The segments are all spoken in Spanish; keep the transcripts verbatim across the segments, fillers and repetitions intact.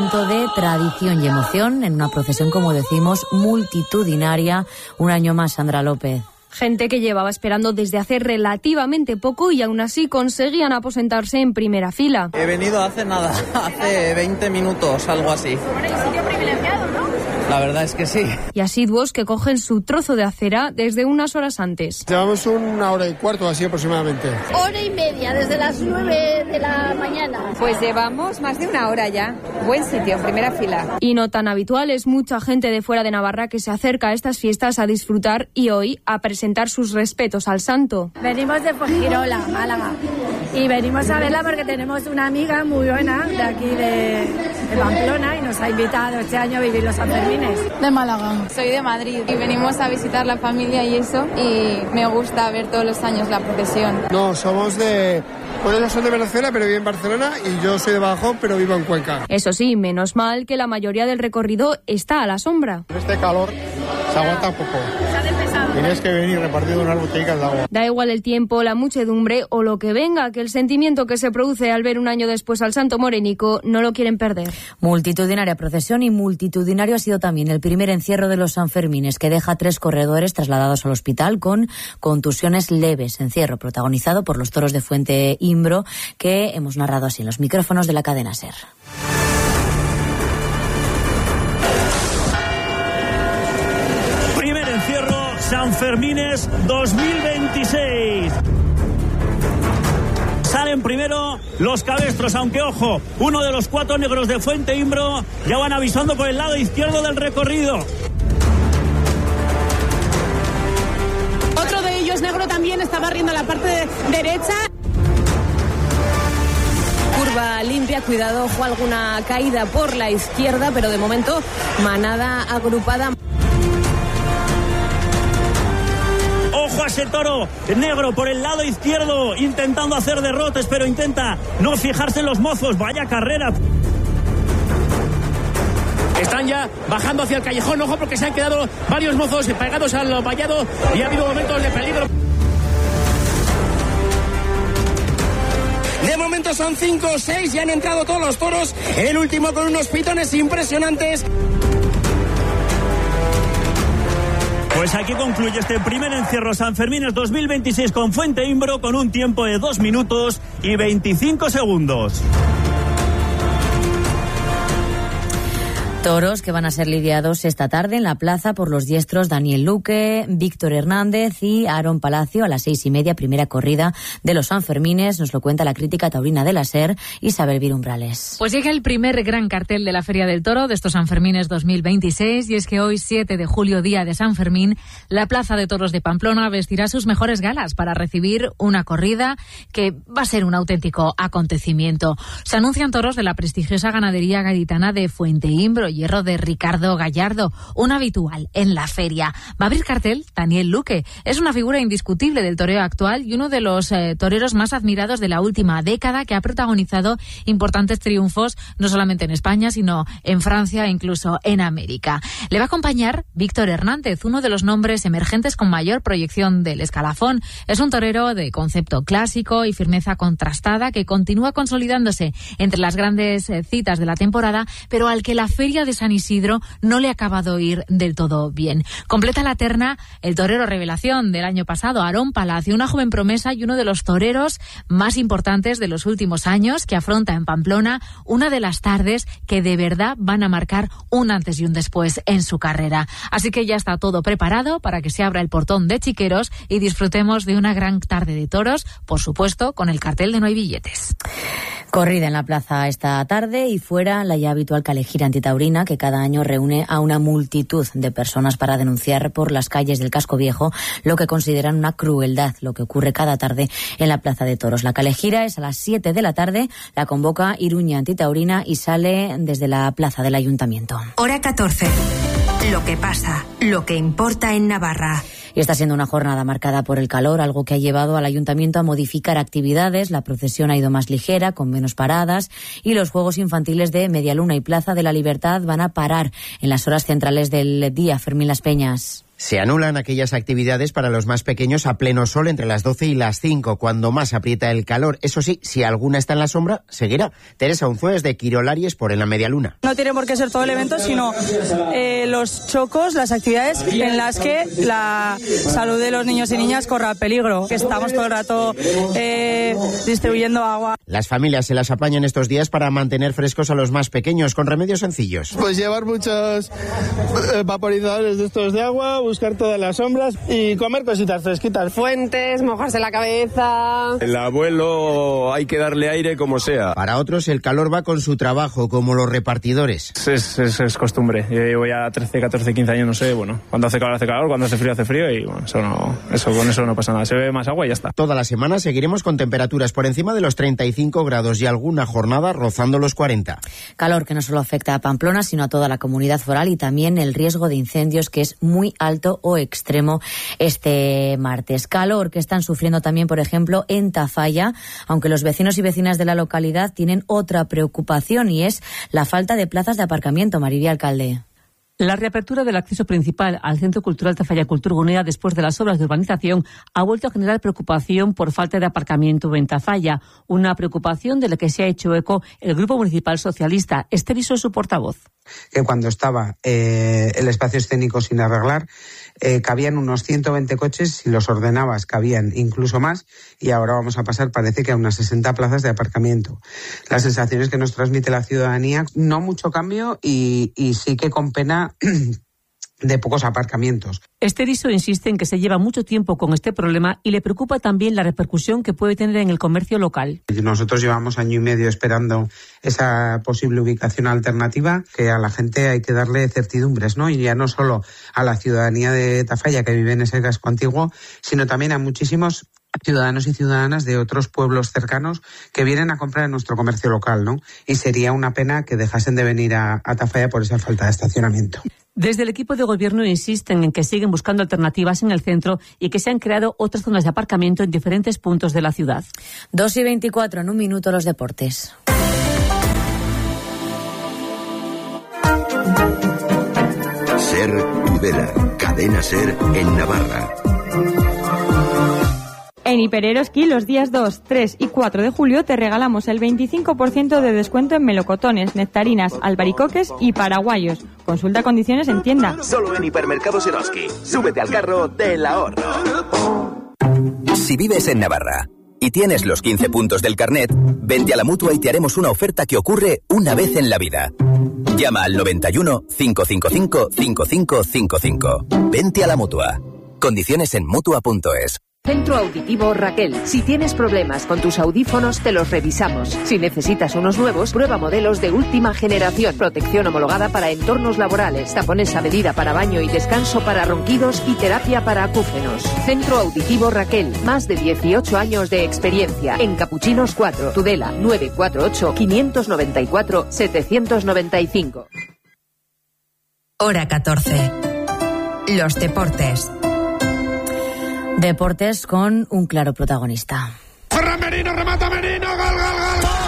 momento de tradición y emoción en una procesión, como decimos, multitudinaria. Un año más, Sandra López. Gente que llevaba esperando desde hace relativamente poco y aún así conseguían aposentarse en primera fila. He venido hace nada, hace veinte minutos, algo así. Bueno, y sitio privilegiado, ¿no? La verdad es que sí. Y asiduos que cogen su trozo de acera desde unas horas antes. Llevamos una hora y cuarto así aproximadamente. Hora y media, desde las nueve de la mañana. Pues llevamos más de una hora ya. Buen sitio, en primera fila. Y no tan habitual, es mucha gente de fuera de Navarra que se acerca a estas fiestas a disfrutar y hoy a presentar sus respetos al santo. Venimos de Fuengirola, Málaga. Y venimos a verla porque tenemos una amiga muy buena de aquí de, de Pamplona y nos ha invitado este año a vivir los Sanfermines. De Málaga. Soy de Madrid y venimos a visitar la familia y eso, y me gusta ver todos los años la procesión. No, somos de... Pues ellos son de Venezuela, pero vivo en Barcelona, y yo soy de Badajoz, pero vivo en Cuenca. Eso sí, menos mal que la mayoría del recorrido está a la sombra. Este calor se aguanta poco. Tienes que venir repartiendo unas botellas de agua. Da igual el tiempo, la muchedumbre o lo que venga, que el sentimiento que se produce al ver un año después al santo morénico no lo quieren perder. Multitudinaria procesión y multitudinario ha sido también el primer encierro de los Sanfermines, que deja tres corredores trasladados al hospital con contusiones leves. Encierro protagonizado por los toros de Fuente Imbro, que hemos narrado así en los micrófonos de la cadena SER. Primer encierro Sanfermines dos mil veintiséis. Salen primero los cabestros, aunque ojo, uno de los cuatro negros de Fuente Imbro ya van avisando por el lado izquierdo del recorrido. Otro de ellos negro también está barriendo la parte de derecha. Curva limpia, cuidado, ojo, alguna caída por la izquierda, pero de momento manada agrupada. Ojo a ese toro negro por el lado izquierdo, intentando hacer derrotes, pero intenta no fijarse en los mozos. Vaya carrera. Están ya bajando hacia el callejón, ojo, porque se han quedado varios mozos pegados al vallado y ha habido momentos de peligro. De momento son cinco o seis y han entrado todos los toros. El último con unos pitones impresionantes. Pues aquí concluye este primer encierro Sanfermines dos mil veintiséis con Fuente Imbro con un tiempo de dos minutos y veinticinco segundos. Toros que van a ser lidiados esta tarde en la plaza por los diestros Daniel Luque, Víctor Hernández y Aarón Palacio a las seis y media, primera corrida de los Sanfermines. Nos lo cuenta la crítica taurina de la SER, Isabel Virumbrales. Pues llega el primer gran cartel de la Feria del Toro de estos Sanfermines dos mil veintiséis, y es que hoy, siete de julio, día de San Fermín, la Plaza de Toros de Pamplona vestirá sus mejores galas para recibir una corrida que va a ser un auténtico acontecimiento. Se anuncian toros de la prestigiosa ganadería gaditana de Fuente Imbro, hierro de Ricardo Gallardo, un habitual en la feria. Va a abrir cartel Daniel Luque. Es una figura indiscutible del toreo actual y uno de los eh, toreros más admirados de la última década, que ha protagonizado importantes triunfos no solamente en España, sino en Francia e incluso en América. Le va a acompañar Víctor Hernández, uno de los nombres emergentes con mayor proyección del escalafón. Es un torero de concepto clásico y firmeza contrastada que continúa consolidándose entre las grandes eh, citas de la temporada, pero al que la feria de San Isidro no le ha acabado de ir del todo bien. Completa la terna el torero revelación del año pasado, Aarón Palacio, una joven promesa y uno de los toreros más importantes de los últimos años, que afronta en Pamplona una de las tardes que de verdad van a marcar un antes y un después en su carrera. Así que ya está todo preparado para que se abra el portón de Chiqueros y disfrutemos de una gran tarde de toros, por supuesto con el cartel de No hay billetes. Corrida en la plaza esta tarde y fuera la ya habitual calejira antitaurina, que cada año reúne a una multitud de personas para denunciar por las calles del Casco Viejo lo que consideran una crueldad, lo que ocurre cada tarde en la Plaza de Toros. La calejira es a las siete de la tarde, la convoca Iruña Antitaurina y sale desde la plaza del Ayuntamiento. Hora catorce. Lo que pasa, lo que importa en Navarra. Y está siendo una jornada marcada por el calor, algo que ha llevado al ayuntamiento a modificar actividades. La procesión ha ido más ligera, con menos paradas, y los juegos infantiles de Medialuna y Plaza de la Libertad van a parar en las horas centrales del día. Fermín Las Peñas. Se anulan aquellas actividades para los más pequeños a pleno sol entre las doce y las cinco, cuando más aprieta el calor. Eso sí, si alguna está en la sombra, seguirá. Teresa Unzué de Quirolaries por En la Media Luna. No tiene por qué ser todo el evento, sino eh, los chocos, las actividades en las que la salud de los niños y niñas corra peligro, que estamos todo el rato eh, distribuyendo agua. Las familias se las apañan estos días para mantener frescos a los más pequeños, con remedios sencillos. Pues llevar muchos eh, vaporizadores de estos de agua, buscar todas las sombras y comer cositas fresquitas. Fuentes, mojarse la cabeza. El abuelo hay que darle aire como sea. Para otros el calor va con su trabajo, como los repartidores. Es, es, es costumbre. Yo llevo ya trece, catorce, quince años, no sé, bueno, cuando hace calor hace calor, cuando hace frío hace frío y bueno, eso no, eso con eso no pasa nada. Se bebe más agua y ya está. Toda la semana seguiremos con temperaturas por encima de los treinta y cinco grados y alguna jornada rozando los cuarenta. Calor que no solo afecta a Pamplona, sino a toda la comunidad foral, y también el riesgo de incendios, que es muy alto o extremo este martes. Calor que están sufriendo también, por ejemplo, en Tafalla, aunque los vecinos y vecinas de la localidad tienen otra preocupación, y es la falta de plazas de aparcamiento. Maribia Alcalde. La reapertura del acceso principal al Centro Cultural Tafalla Culturgunea después de las obras de urbanización ha vuelto a generar preocupación por falta de aparcamiento en Tafalla, una preocupación de la que se ha hecho eco el Grupo Municipal Socialista. Esther Iso, su portavoz. Que cuando estaba eh, el espacio escénico sin arreglar, eh, cabían unos ciento veinte coches, si los ordenabas cabían incluso más, y ahora vamos a pasar, parece que a unas sesenta plazas de aparcamiento. Las sensaciones que nos transmite la ciudadanía, no mucho cambio y, y sí que con pena de pocos aparcamientos. Esther Iso insiste en que se lleva mucho tiempo con este problema y le preocupa también la repercusión que puede tener en el comercio local. Nosotros llevamos año y medio esperando esa posible ubicación alternativa, que a la gente hay que darle certidumbres, ¿no? Y ya no solo a la ciudadanía de Tafalla que vive en ese casco antiguo, sino también a muchísimos ciudadanos y ciudadanas de otros pueblos cercanos que vienen a comprar en nuestro comercio local, ¿no? Y sería una pena que dejasen de venir a, a Tafalla por esa falta de estacionamiento. Desde el equipo de gobierno insisten en que siguen buscando alternativas en el centro y que se han creado otras zonas de aparcamiento en diferentes puntos de la ciudad. dos y veinticuatro, en un minuto los deportes. Ser Tudela, Cadena Ser en Navarra. En Hipereroski, los días dos, tres y cuatro de julio te regalamos el veinticinco por ciento de descuento en melocotones, nectarinas, albaricoques y paraguayos. Consulta condiciones en tienda. Solo en Hipermercados Eroski. Súbete al carro del ahorro. Si vives en Navarra y tienes los quince puntos del carnet, vente a la Mutua y te haremos una oferta que ocurre una vez en la vida. Llama al noventa y uno, cinco cinco cinco, cinco cinco cinco cinco. Vente a la Mutua. Condiciones en mutua punto es. Centro Auditivo Raquel. Si tienes problemas con tus audífonos, te los revisamos. Si necesitas unos nuevos, prueba modelos de última generación. Protección homologada para entornos laborales. Tapones a medida para baño y descanso para ronquidos y terapia para acúfenos. Centro Auditivo Raquel. Más de dieciocho años de experiencia. En Capuchinos cuatro. Tudela nueve cuatro ocho, cinco nueve cuatro, siete nueve cinco. Hora catorce. Los deportes. Deportes con un claro protagonista. Ferran Merino, remata Merino, gol, gol, gol, gol.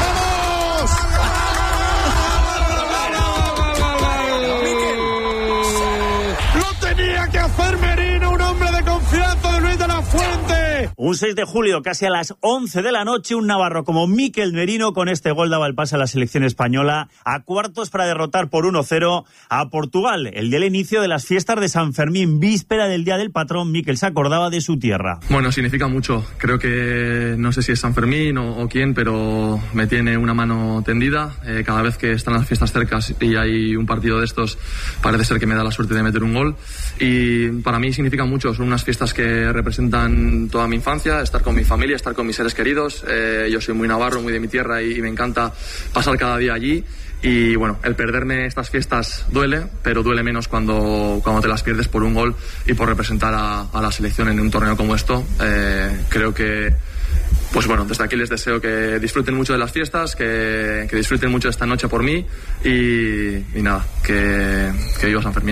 ¡Vamos! Lo tenía que hacer Merino, un hombre de confianza de Luis de la Fuente. Un seis de julio, casi a las once de la noche, un navarro como Mikel Merino con este gol daba el pase a la selección española a cuartos para derrotar por uno cero a Portugal. El día del inicio de las fiestas de San Fermín, víspera del Día del Patrón, Mikel se acordaba de su tierra. Bueno, significa mucho. Creo que no sé si es San Fermín o, o quién, pero me tiene una mano tendida. Eh, cada vez que están las fiestas cercas y hay un partido de estos, parece ser que me da la suerte de meter un gol. Y para mí significa mucho. Son unas fiestas que representan toda mi infancia, estar con mi familia, estar con mis seres queridos. Eh, yo soy muy navarro, muy de mi tierra y, y me encanta pasar cada día allí. Y bueno, el perderme estas fiestas duele, pero duele menos cuando, cuando te las pierdes por un gol y por representar a, a la selección en un torneo como esto. Eh, creo que, pues bueno, desde aquí les deseo que disfruten mucho de las fiestas, que, que disfruten mucho de esta noche por mí y, y nada, que, que viva San Fermín.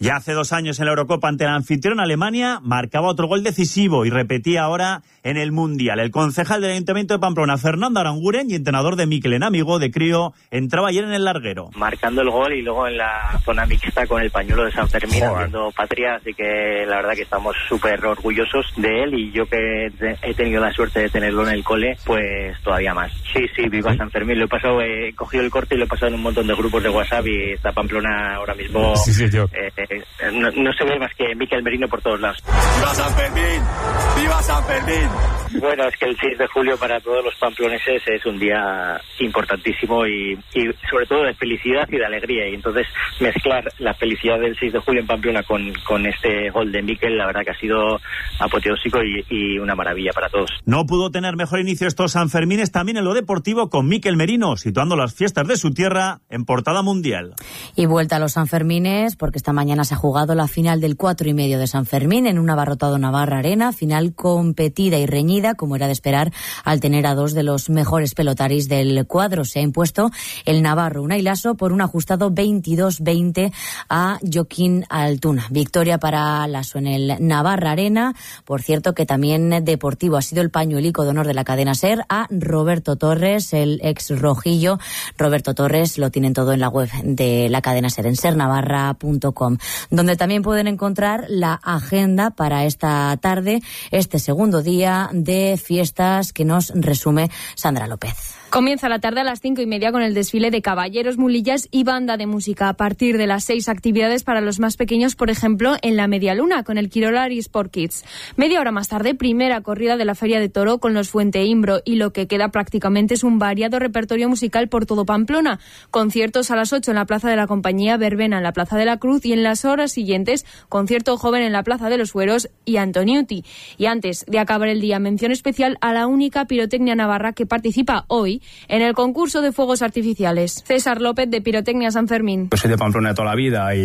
Y hace dos años en la Eurocopa ante la anfitrión Alemania marcaba otro gol decisivo y repetía ahora en el Mundial. El concejal del Ayuntamiento de Pamplona, Fernando Aranguren, y entrenador de Mikel Enamigo, de crío, entraba ayer en el larguero. Marcando el gol y luego en la zona mixta con el pañuelo de San Fermín, Joder. haciendo patria, así que la verdad que estamos súper orgullosos de él, y yo que he tenido la suerte de tenerlo en el cole, pues todavía más. Sí, sí, viva ¿Sí? San Fermín, lo he pasado, he cogido el corte y lo he pasado en un montón de grupos de WhatsApp, y está Pamplona ahora mismo, sí, sí, yo. Eh, eh, no, no se ve más que Mikel Merino por todos lados. ¡Viva San Fermín! ¡Viva San Fermín! Bueno, es que el seis de julio para todos los pamploneses es un día importantísimo y, y sobre todo de felicidad y de alegría, y entonces mezclar la felicidad del seis de julio en Pamplona con, con este gol de Mikel, la verdad que ha sido apoteósico y, y una maravilla para todos. No pudo tener mejor inicio estos Sanfermines también en lo deportivo con Mikel Merino, situando las fiestas de su tierra en portada mundial. Y vuelta a los Sanfermines, porque esta mañana se ha jugado la final del cuatro y medio de San Fermín en un abarrotado Navarra Arena, final competida y reñida, como era de esperar, al tener a dos de los mejores pelotaris del cuadro. Se ha impuesto el navarro Unai Laso por un ajustado veintidós veinte a Joaquín Altuna. Victoria para Laso en el Navarra Arena. Por cierto, que también deportivo ha sido el pañuelico de honor de la cadena SER a Roberto Torres, el ex rojillo. Roberto Torres lo tienen todo en la web de la cadena SER, en ser navarra punto com, donde también pueden encontrar la agenda para esta tarde, este segundo día de fiestas que nos resume Sandra López. Comienza la tarde a las cinco y media con el desfile de caballeros, mulillas y banda de música. A partir de las seis, actividades para los más pequeños, por ejemplo, en la Media Luna, con el Kirolari Sport Kids. Media hora más tarde, primera corrida de la Feria de Toro con los Fuente Imbro, y lo que queda prácticamente es un variado repertorio musical por todo Pamplona. Conciertos a las ocho en la Plaza de la Compañía, verbena en la Plaza de la Cruz, y en las horas siguientes, concierto joven en la Plaza de los Fueros y Antoniuti. Y antes de acabar el día, mención especial a la única pirotecnia navarra que participa hoy en el concurso de fuegos artificiales. César López, de Pirotecnia San Fermín. Yo soy de Pamplona de toda la vida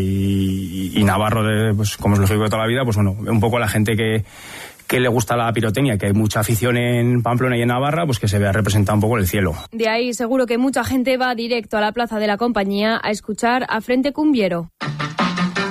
y, y, y navarro, de, pues, como es lógico de toda la vida, pues bueno, un poco la gente que, que le gusta la pirotecnia, que hay mucha afición en Pamplona y en Navarra, pues que se vea representada un poco en el cielo. De ahí seguro que mucha gente va directo a la Plaza de la Compañía a escuchar a Frente Cumbiero.